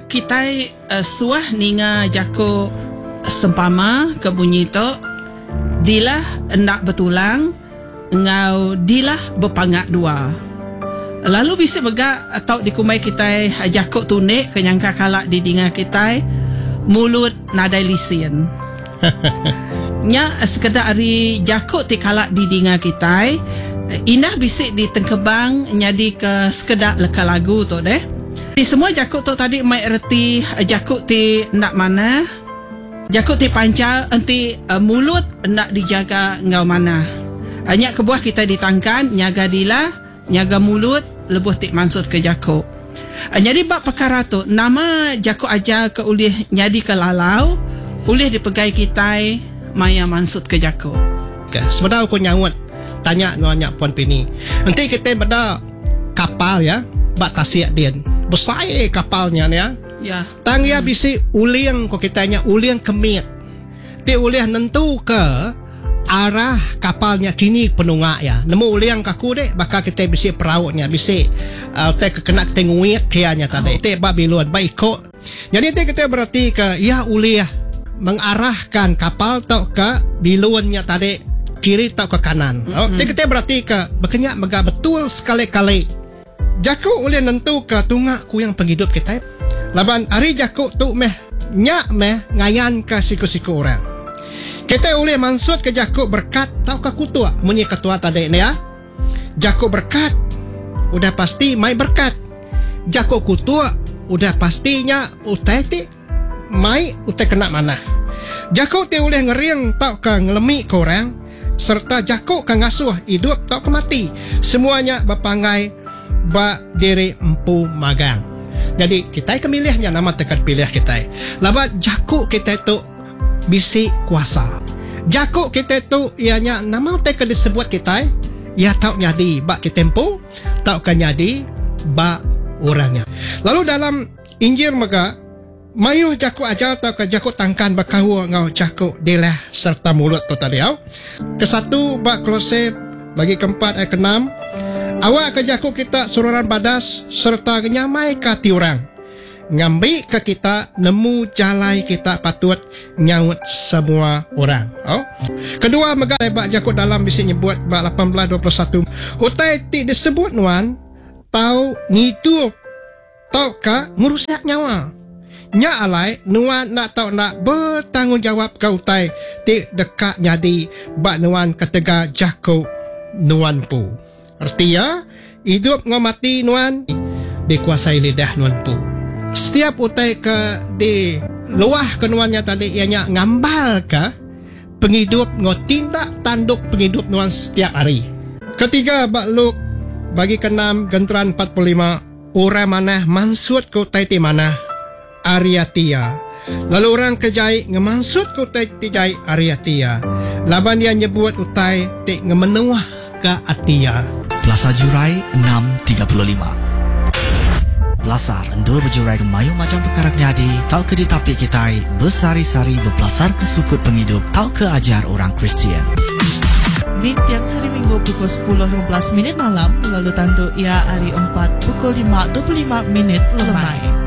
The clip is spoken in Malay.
kita suah ninga jako sempama ke bunyi tu dilah hendak bertulang ngau dilah berpangat dua. Lalu bisa begak atau dikumai kita jako tunik kenyangka kalak di dinga kita mulut nadai lisin. Nya sekedar ari jako ti kalak di dinga kita indah bisik di tengkebang nyadi ke sekedar leka lagu tu deh. Di semua jakut tu tadi mai erti jakut ti nak mana, jakut ti pancal enti mulut nak dijaga ngau mana. Hanya kebuah kita ditangkan nyaga dila, nyaga mulut lebuh ti mansut ke jakut. Jadi bab perkara tu nama jakut aja ke ulih nyadi ke lalau, ulih dipegai kita maya mansut ke jakut. Okay. Sebenarnya aku nyawut tanya nuanya Puan Pini. Nanti kita pada kapal ya, bak tasiak din. Besar kapalnya ya. Ya. Tang ya bisi uliang ko kitanya uliang kemit. Ti uliang nentu ke arah kapalnya kini penunga ya. Nemu uliang kaku dek bakal kita bisi perautnya bisi te kena tenguik kianya tadi. Te bak biluan baik kok. Jadi te kita berarti ke ya uliah mengarahkan kapal tau ke biluannya tadi kiri tau ke kanan. Te kita berarti ke berkenyak mega betul sekali-kali. Jakuk ulih nentu ke tungak ku yang penghidup kita. Laban hari jakuk tu nyak ngayan ke siku-siku orang. Kita ulih mansut ke jakuk berkat tau ke kutua. Munyi ketua tadi ni ya. Jakuk berkat udah pasti mai berkat. Jakuk kutua udah pastinya utai ti mai utai kena mana. Jakuk ti ulih ngeriang tau ke ngelemi ke orang. Serta jakuk ke ngasuh hidup tau ke mati. Semuanya berpangai ba diri empu magang. Jadi kita kemilihnya nama tekan pilih kita. Laba jakuk kita tu bisi kuasa. Jakuk kita tu ianya nama tekan disebut kita ya tau nyadi ba kita empu, tau kan nyadi ba orangnya. Lalu dalam Injil maka mayuh jakuk aja tau ke jakuk tangkan bakau ngau jakuk dilah serta mulut tu tadi au. Kesatu ba Kolose bagi keempat ayat ke-6. Awak ke jakuk kita sururan badas serta nyamai ke tiurang. Ngambil ke kita nemu jalai kita patut nyaut semua orang. Oh. Kedua megak bak jakuk dalam bisi nyebut bak 18:21. Utai ti disebut nuan tau ngidup tau ka ngurusak nyawa. Nya alai nuan nak tau nak bertanggungjawab ke utai ti dekat nyadi bak nuan ketega jakuk nuan pu. Artinya hidup ngau mati nuan dikuasai lidah nuan pu. Setiap utai ke di luah ke nuannya tadi ianya ngambal ke penghidup ngau tindak tanduk penghidup nuan setiap hari. Ketiga bak Luk bagi ke-6 genteran 45 orang mana mansut ke utai ti mana Ariatia. Lalu orang kejai ngemansut ke utai ti jai Ariatia. Laban dia nyebut utai ti ngemenuah ke Atia. Plaza Jurai 635. Lasar endul berjurai ke mayu macam perkara nyadi, tau ke di tapi kita bersari-sari berpelasar ke sukut penghidup, tau ke ajar orang Kristian. Di tiang hari Minggu pukul 10.15 malam, lalu tanduk ia hari 4 pukul 5.25 lemai.